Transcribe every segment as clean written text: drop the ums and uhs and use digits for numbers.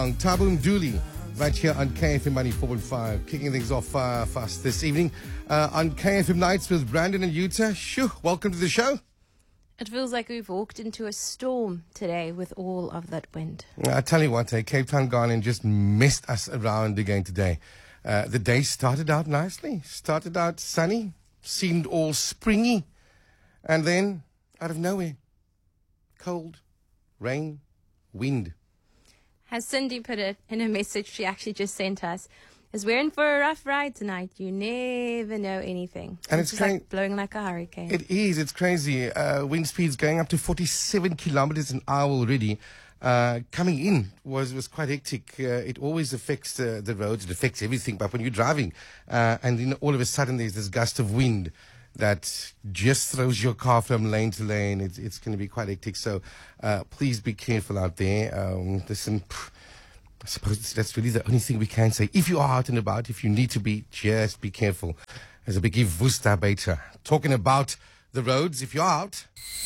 song, Tabu Mduli, right here on KFM 94.5. Kicking things off fast this evening on KFM Nights with Brandon and Yuta. Shoo, welcome to the show. It feels like we've walked into a storm today with all of that wind. I tell you what, Cape Town gone and just messed us around again today. The day started out nicely, started out sunny, seemed all springy, and then out of nowhere, cold, rain, wind. As Cindy put it in a message she actually just sent us, is we're in for a rough ride tonight. You never know anything. And it's like blowing like a hurricane. It is. It's crazy. Wind speeds going up to 47 kilometers an hour already. Coming in was quite hectic. It always affects the roads. It affects everything. But when you're driving, and then all of a sudden there's this gust of wind that just throws your car from lane to lane, it's going to be quite hectic. So please be careful out there. Listen, I suppose that's really the only thing we can say. If you are out and about, if you need to be, just be careful. As a biggie Vusta Beta. Talking about the roads, if you're out.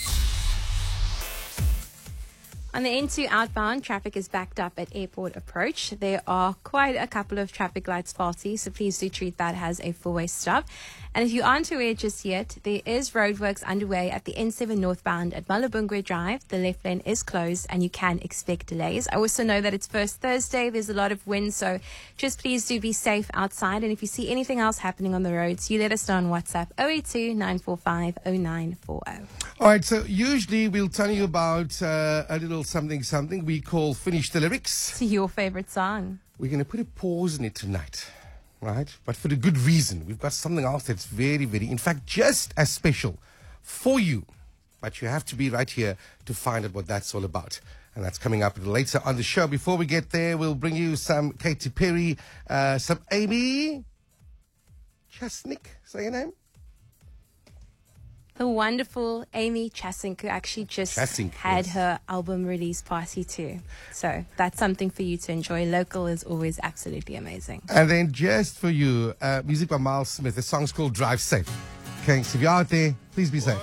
On the N2 outbound, traffic is backed up at airport approach. There are quite a couple of traffic lights faulty, so please do treat that as a four-way stop. And if you aren't aware just yet, there is roadworks underway at the N7 northbound at Malabungwe Drive. The left lane is closed and you can expect delays. I also know that it's First Thursday. There's a lot of wind, so just please do be safe outside. And if you see anything else happening on the roads, you let us know on WhatsApp 082-945-0940. All right, so usually we'll tell you about a little something we call Finish the Lyrics. It's your favorite song. We're going to put a pause in it tonight, right? But for a good reason. We've got something else that's very, in fact, just as special for you. But you have to be right here to find out what that's all about. And that's coming up later on the show. Before we get there, we'll bring you some Katy Perry, some Amy Chasnick. Say your name? The wonderful Amy Chasink, who actually just had her album release party too. So that's something for you to enjoy. Local is always absolutely amazing. And then just for you, music by Miles Smith. The song's called Drive Safe. Okay, so if you're out there, please be safe.